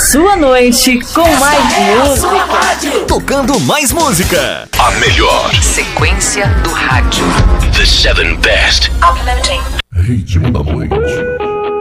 sua noite com mais música. Tocando mais música. A melhor sequência do rádio. The 7 best. Uploading. Ritmo da noite.